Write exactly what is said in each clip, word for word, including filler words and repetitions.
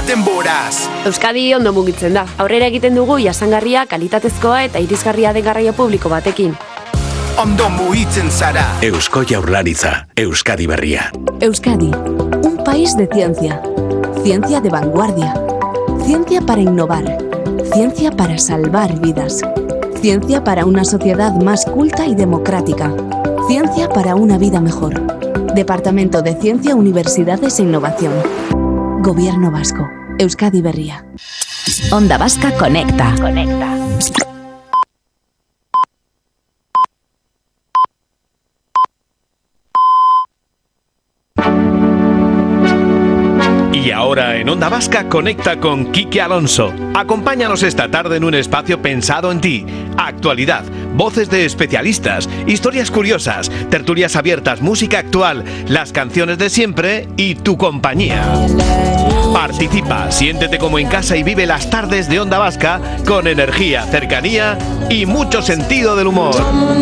denboraz. Euskadi ondo mugitzen da. Aurrera egiten dugu jasangarria, kalitatezkoa eta irisgarria den garraio publiko batekin. Ondo mugitzen zara. Eusko Jaurlaritza, Euskadi Berria. Euskadi, un país de ciencia. Ciencia de vanguardia. Ciencia para innovar. Ciencia para salvar vidas. Ciencia para una sociedad más culta y democrática. Ciencia para una vida mejor. Departamento de Ciencia, Universidades e Innovación. Gobierno Vasco. Euskadi Berria. Onda Vasca Conecta. Conecta. Y ahora en Onda Vasca conecta con Quique Alonso. Acompáñanos esta tarde en un espacio pensado en ti. Actualidad, voces de especialistas, historias curiosas, tertulias abiertas, música actual, las canciones de siempre y tu compañía. Participa, siéntete como en casa y vive las tardes de Onda Vasca con energía, cercanía y mucho sentido del humor.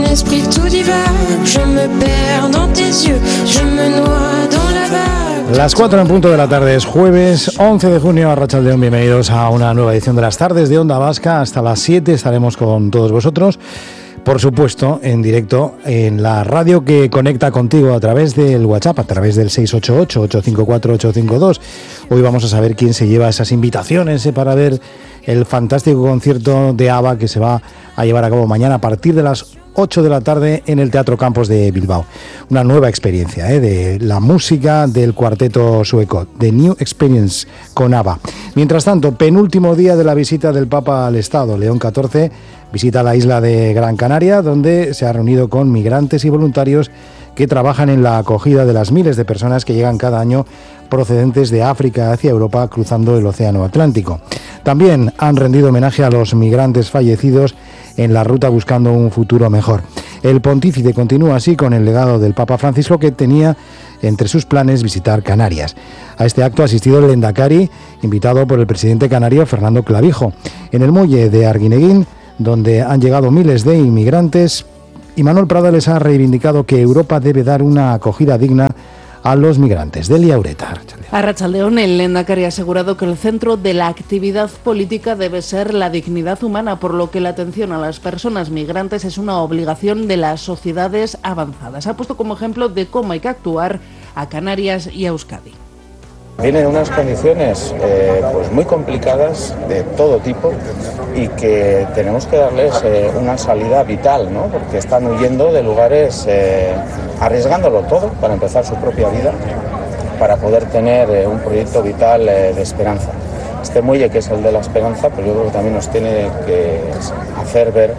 Las cuatro en punto de la tarde es jueves once de junio, arratsaldeon, bienvenidos a una nueva edición de las tardes de Onda Vasca. Hasta las siete estaremos con todos vosotros, por supuesto, en directo en la radio que conecta contigo a través del WhatsApp, a través del seis ocho ocho, ocho cinco cuatro, ocho cinco dos. Hoy vamos a saber quién se lleva esas invitaciones eh, para ver el fantástico concierto de ABBA que se va a llevar a cabo mañana a partir de las ocho de la tarde en el Teatro Campos de Bilbao. Una nueva experiencia ¿eh? de la música del cuarteto sueco, The New Experience con ABBA. Mientras tanto, penúltimo día de la visita del Papa al Estado. León catorce visita la isla de Gran Canaria, donde se ha reunido con migrantes y voluntarios que trabajan en la acogida de las miles de personas que llegan cada año procedentes de África hacia Europa cruzando el Océano Atlántico. También han rendido homenaje a los migrantes fallecidos en la ruta buscando un futuro mejor. El pontífice continúa así con el legado del Papa Francisco, que tenía entre sus planes visitar Canarias. A este acto ha asistido el Lehendakari, invitado por el presidente canario Fernando Clavijo. En el muelle de Arguineguín, donde han llegado miles de inmigrantes, Imanol Prada les ha reivindicado que Europa debe dar una acogida digna a los migrantes. Delia Ureta. Arratsaldeon, el Lehendakari ha asegurado que el centro de la actividad política debe ser la dignidad humana, por lo que la atención a las personas migrantes es una obligación de las sociedades avanzadas. Ha puesto como ejemplo de cómo hay que actuar a Canarias y a Euskadi. Vienen unas condiciones eh, pues muy complicadas de todo tipo y que tenemos que darles eh, una salida vital, ¿no? Porque están huyendo de lugares, eh, arriesgándolo todo para empezar su propia vida, para poder tener eh, un proyecto vital eh, de esperanza. Este muelle, que es el de la esperanza, pues yo creo que también nos tiene que hacer ver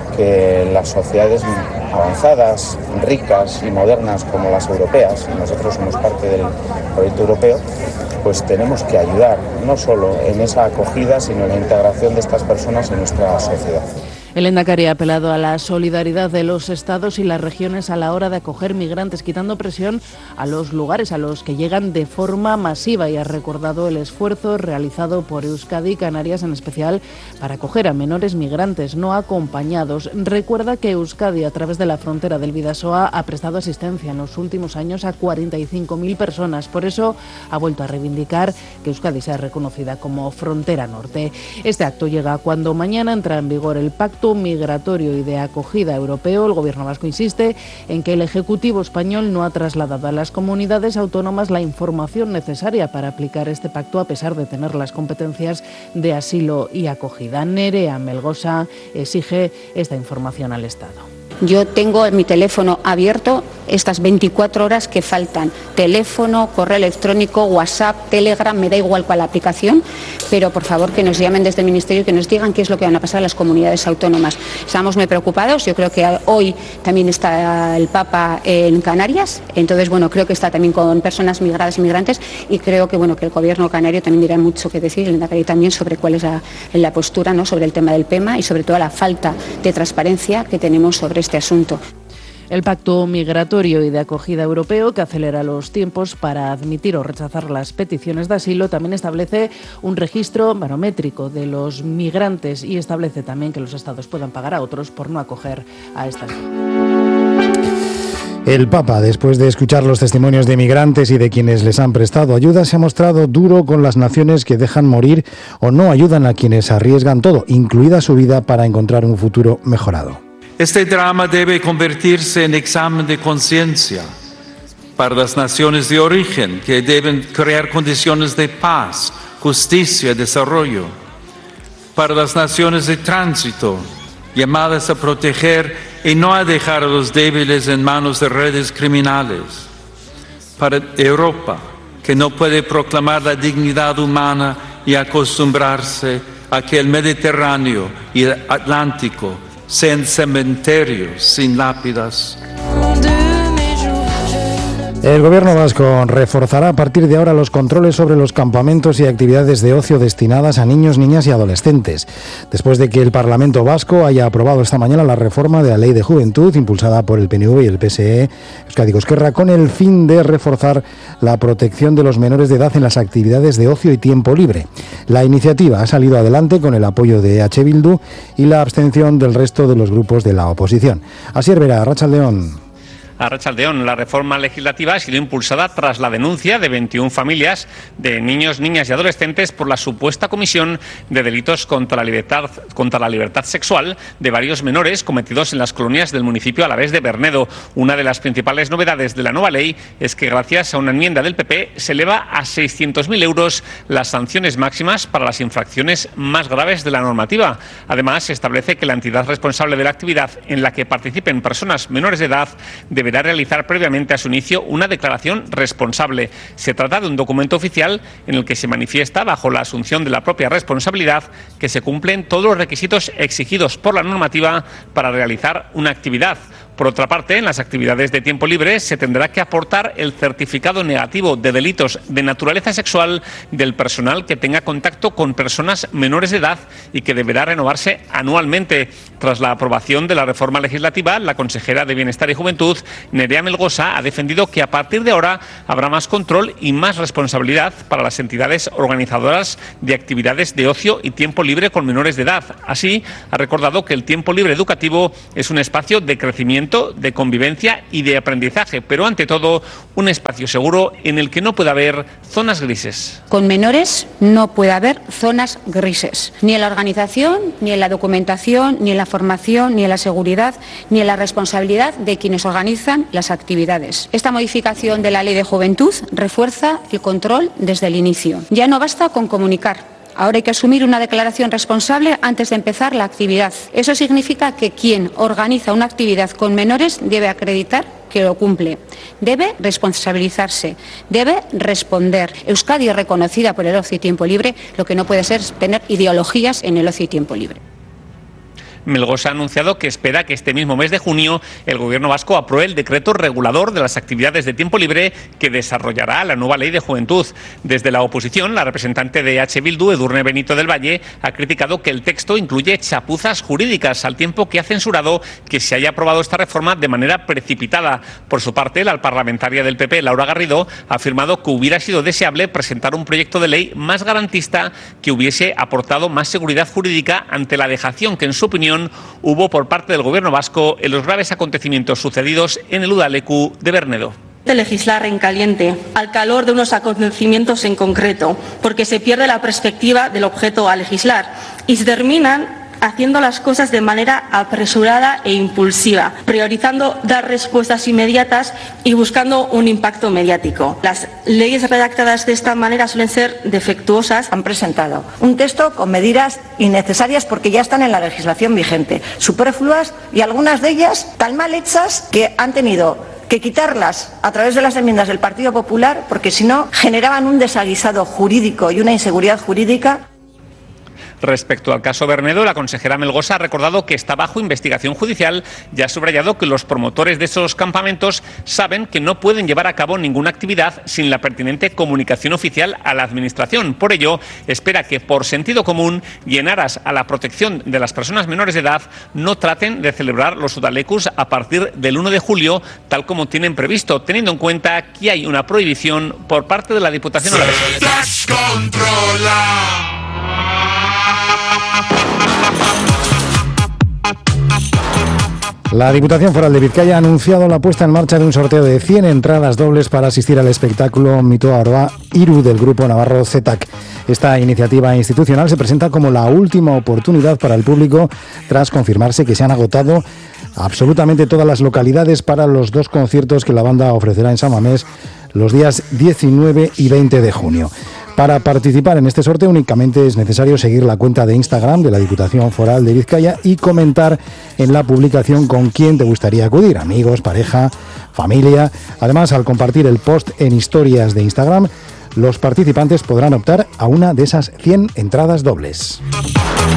que las sociedades avanzadas, ricas y modernas como las europeas, y nosotros somos parte del proyecto europeo, pues tenemos que ayudar no solo en esa acogida, sino en la integración de estas personas en nuestra sociedad. El Lehendakari ha apelado a la solidaridad de los estados y las regiones a la hora de acoger migrantes, quitando presión a los lugares a los que llegan de forma masiva, y ha recordado el esfuerzo realizado por Euskadi y Canarias en especial para acoger a menores migrantes no acompañados. Recuerda que Euskadi, a través de la frontera del Bidasoa, ha prestado asistencia en los últimos años a cuarenta y cinco mil personas. Por eso ha vuelto a reivindicar que Euskadi sea reconocida como frontera norte. Este acto llega cuando mañana entra en vigor el Pacto Migratorio y de Acogida Europeo. El Gobierno vasco insiste en que el Ejecutivo español no ha trasladado a las comunidades autónomas la información necesaria para aplicar este pacto, a pesar de tener las competencias de asilo y acogida. Nerea Melgosa exige esta información al Estado. Yo tengo mi teléfono abierto estas veinticuatro horas que faltan. Teléfono, correo electrónico, WhatsApp, Telegram, me da igual cuál aplicación, pero por favor que nos llamen desde el Ministerio y que nos digan qué es lo que van a pasar a las comunidades autónomas. Estamos muy preocupados. Yo creo que hoy también está el Papa en Canarias, entonces bueno, creo que está también con personas migradas y migrantes, y creo que bueno, que el Gobierno canario también dirá mucho que decir, el Lehendakari también, sobre cuál es la, la postura, ¿no?, sobre el tema del P E M A y sobre todo la falta de transparencia que tenemos sobre este asunto. El Pacto Migratorio y de Acogida Europeo, que acelera los tiempos para admitir o rechazar las peticiones de asilo, también establece un registro barométrico de los migrantes y establece también que los estados puedan pagar a otros por no acoger a estas. El Papa, después de escuchar los testimonios de migrantes y de quienes les han prestado ayuda, se ha mostrado duro con las naciones que dejan morir o no ayudan a quienes arriesgan todo, incluida su vida, para encontrar un futuro mejorado. Este drama debe convertirse en examen de conciencia para las naciones de origen, que deben crear condiciones de paz, justicia y desarrollo. Para las naciones de tránsito, llamadas a proteger y no a dejar a los débiles en manos de redes criminales. Para Europa, que no puede proclamar la dignidad humana y acostumbrarse a que el Mediterráneo y el Atlántico sean cementerios sin lápidas. El gobierno vasco reforzará a partir de ahora los controles sobre los campamentos y actividades de ocio destinadas a niños, niñas y adolescentes, después de que el Parlamento vasco haya aprobado esta mañana la reforma de la Ley de Juventud impulsada por el P N V y el P S E, Euskadiko Ezkerra, con el fin de reforzar la protección de los menores de edad en las actividades de ocio y tiempo libre. La iniciativa ha salido adelante con el apoyo de E H Bildu y la abstención del resto de los grupos de la oposición. Asier Vera, Arratsaldeon. Arratsaldeon, la reforma legislativa ha sido impulsada tras la denuncia de veintiuna familias de niños, niñas y adolescentes por la supuesta comisión de delitos contra la libertad, contra la libertad sexual de varios menores cometidos en las colonias del municipio alavés de Bernedo. Una de las principales novedades de la nueva ley es que, gracias a una enmienda del P P, se eleva a seiscientos mil euros las sanciones máximas para las infracciones más graves de la normativa. Además, se establece que la entidad responsable de la actividad en la que participen personas menores de edad debe deberá realizar previamente a su inicio una declaración responsable. Se trata de un documento oficial en el que se manifiesta, bajo la asunción de la propia responsabilidad, que se cumplen todos los requisitos exigidos por la normativa para realizar una actividad. Por otra parte, en las actividades de tiempo libre se tendrá que aportar el certificado negativo de delitos de naturaleza sexual del personal que tenga contacto con personas menores de edad y que deberá renovarse anualmente. Tras la aprobación de la reforma legislativa, la consejera de Bienestar y Juventud, Nerea Melgosa, ha defendido que a partir de ahora habrá más control y más responsabilidad para las entidades organizadoras de actividades de ocio y tiempo libre con menores de edad. Así, ha recordado que el tiempo libre educativo es un espacio de crecimiento, de convivencia y de aprendizaje, pero ante todo un espacio seguro en el que no puede haber zonas grises. Con menores no puede haber zonas grises, ni en la organización, ni en la documentación, ni en la formación, ni en la seguridad, ni en la responsabilidad de quienes organizan las actividades. Esta modificación de la Ley de Juventud refuerza el control desde el inicio. Ya no basta con comunicar. Ahora hay que asumir una declaración responsable antes de empezar la actividad. Eso significa que quien organiza una actividad con menores debe acreditar que lo cumple, debe responsabilizarse, debe responder. Euskadi es reconocida por el ocio y tiempo libre, lo que no puede ser es tener ideologías en el ocio y tiempo libre. Melgosa ha anunciado que espera que este mismo mes de junio el Gobierno vasco apruebe el decreto regulador de las actividades de tiempo libre que desarrollará la nueva Ley de Juventud. Desde la oposición, la representante de E H Bildu, Edurne Benito del Valle, ha criticado que el texto incluye chapuzas jurídicas, al tiempo que ha censurado que se haya aprobado esta reforma de manera precipitada. Por su parte, la parlamentaria del P P, Laura Garrido, ha afirmado que hubiera sido deseable presentar un proyecto de ley más garantista que hubiese aportado más seguridad jurídica ante la dejación que, en su opinión, hubo por parte del Gobierno vasco en los graves acontecimientos sucedidos en el Udaleku de Bernedo. De legislar en caliente, al calor de unos acontecimientos en concreto, porque se pierde la perspectiva del objeto a legislar y se terminan haciendo las cosas de manera apresurada e impulsiva, priorizando dar respuestas inmediatas y buscando un impacto mediático. Las leyes redactadas de esta manera suelen ser defectuosas. Han presentado un texto con medidas innecesarias porque ya están en la legislación vigente, superfluas y algunas de ellas tan mal hechas que han tenido que quitarlas a través de las enmiendas del Partido Popular porque si no generaban un desaguisado jurídico y una inseguridad jurídica. Respecto al caso Bernedo, la consejera Melgosa ha recordado que está bajo investigación judicial y ha subrayado que los promotores de esos campamentos saben que no pueden llevar a cabo ninguna actividad sin la pertinente comunicación oficial a la Administración. Por ello, espera que, por sentido común y en aras a la protección de las personas menores de edad, no traten de celebrar los Udalekus a partir del uno de julio, tal como tienen previsto, teniendo en cuenta que hay una prohibición por parte de la Diputación alavesa. La Diputación Foral de Vizcaya ha anunciado la puesta en marcha de un sorteo de cien entradas dobles para asistir al espectáculo Mitoa Oroa Iru del grupo navarro Z E C. Esta iniciativa institucional se presenta como la última oportunidad para el público tras confirmarse que se han agotado absolutamente todas las localidades para los dos conciertos que la banda ofrecerá en San Mamés los días diecinueve y veinte de junio. Para participar en este sorteo únicamente es necesario seguir la cuenta de Instagram de la Diputación Foral de Vizcaya y comentar en la publicación con quién te gustaría acudir, amigos, pareja, familia. Además, al compartir el post en historias de Instagram, los participantes podrán optar a una de esas cien entradas dobles.